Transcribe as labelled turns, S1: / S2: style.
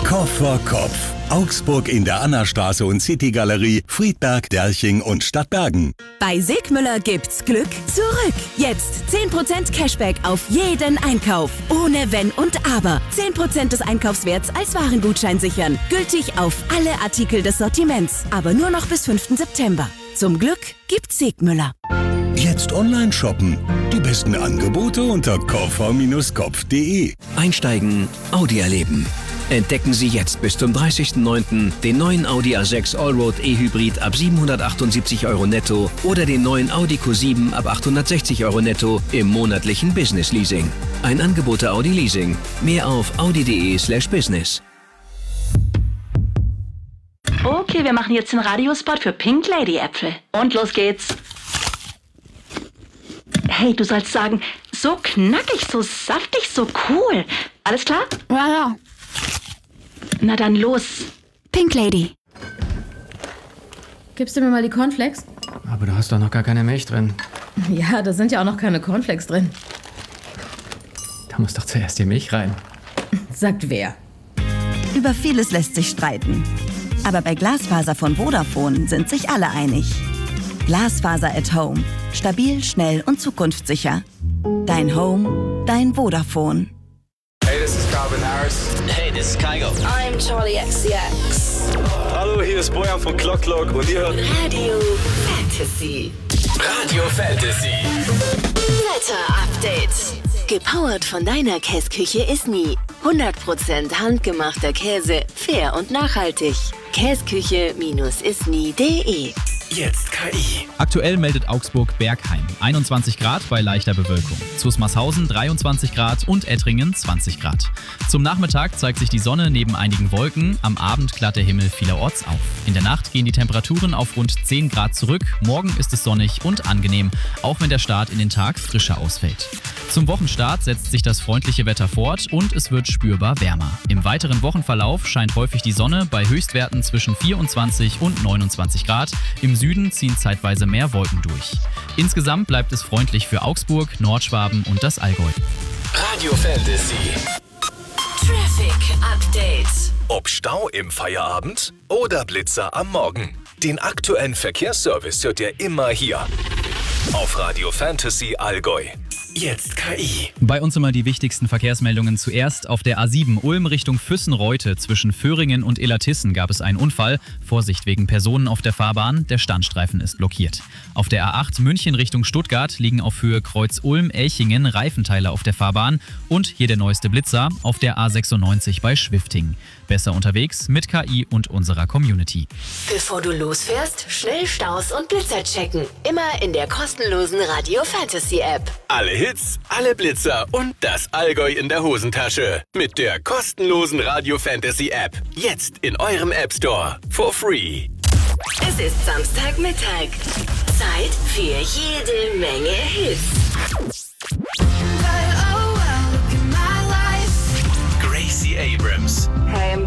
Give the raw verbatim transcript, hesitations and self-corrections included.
S1: Kopf vor Kopf. Augsburg in der Annastraße und City-Galerie, Friedberg, Derching und Stadtbergen.
S2: Bei Segmüller gibt's Glück zurück. Jetzt zehn Prozent Cashback auf jeden Einkauf. Ohne Wenn und Aber. zehn Prozent des Einkaufswerts als Warengutschein sichern. Gültig auf alle Artikel des Sortiments. Aber nur noch bis fünften September. Zum Glück gibt's Segmüller.
S1: Jetzt online shoppen. Die besten Angebote unter koffer Bindestrich kopf punkt de.
S3: Einsteigen, Audi erleben. Entdecken Sie jetzt bis zum dreißigsten neunten den neuen Audi A sechs Allroad E-Hybrid ab siebenhundertachtundsiebzig Euro netto oder den neuen Audi Q sieben ab achthundertsechzig Euro netto im monatlichen Business Leasing. Ein Angebot der Audi Leasing. Mehr auf audi.de slash business.
S4: Okay, wir machen jetzt den Radiospot für Pink Lady Äpfel. Und los geht's. Hey, du sollst sagen, so knackig, so saftig, so cool. Alles klar?
S2: Ja, ja.
S4: Na dann los.
S2: Pink Lady.
S5: Gibst du mir mal die Cornflakes?
S6: Aber du hast doch noch gar keine Milch drin.
S5: Ja, da sind ja auch noch keine Cornflakes drin.
S6: Da muss doch zuerst die Milch rein.
S5: Sagt wer?
S7: Über vieles lässt sich streiten. Aber bei Glasfaser von Vodafone sind sich alle einig. Glasfaser at Home. Stabil, schnell und zukunftssicher. Dein Home, dein Vodafone.
S8: Hey, this is Calvin Harris.
S9: Hey, this is Kygo.
S10: I'm Charlie X C X.
S8: Hallo, hier ist Bojan von Clock Clock und ihr hört
S10: Radio Fantasy.
S9: Radio Fantasy.
S10: Wetter Update. Gepowert von deiner Käsküche Isny. hundert Prozent handgemachter Käse, fair und nachhaltig. Käsküche Isny punkt de.
S9: Jetzt K I.
S11: Aktuell meldet Augsburg-Bergheim einundzwanzig Grad bei leichter Bewölkung. Zusmarshausen dreiundzwanzig Grad und Ettringen zwanzig Grad. Zum Nachmittag zeigt sich die Sonne neben einigen Wolken. Am Abend klart der Himmel vielerorts auf. In der Nacht gehen die Temperaturen auf rund zehn Grad zurück. Morgen ist es sonnig und angenehm, auch wenn der Start in den Tag frischer ausfällt. Zum Wochenstart setzt sich das freundliche Wetter fort und es wird spürbar wärmer. Im weiteren Wochenverlauf scheint häufig die Sonne bei Höchstwerten zwischen vierundzwanzig und neunundzwanzig Grad. Im Süden ziehen zeitweise mehr Wolken durch. Insgesamt bleibt es freundlich für Augsburg, Nordschwaben und das Allgäu.
S9: Radio Fantasy.
S10: Traffic Update.
S9: Ob Stau im Feierabend oder Blitzer am Morgen. Den aktuellen Verkehrsservice hört ihr immer hier. Auf Radio Fantasy Allgäu. Jetzt K I.
S11: Bei uns immer die wichtigsten Verkehrsmeldungen zuerst. Auf der A sieben Ulm Richtung Füssen-Reute zwischen Föhringen und Illertissen gab es einen Unfall. Vorsicht wegen Personen auf der Fahrbahn, der Standstreifen ist blockiert. Auf der A acht München Richtung Stuttgart liegen auf Höhe Kreuz Ulm-Elchingen Reifenteile auf der Fahrbahn und hier der neueste Blitzer auf der A sechsundneunzig bei Schwifting. Besser unterwegs mit K I und unserer Community.
S10: Bevor du losfährst, schnell Staus und Blitzer checken. Immer in der kostenlosen Radio Fantasy App.
S9: Alle Hits, alle Blitzer und das Allgäu in der Hosentasche. Mit der kostenlosen Radio Fantasy App. Jetzt in eurem App Store. For free.
S10: Es ist Samstagmittag. Zeit für jede Menge Hits.
S9: Gracie Abrams.
S4: Hey, I'm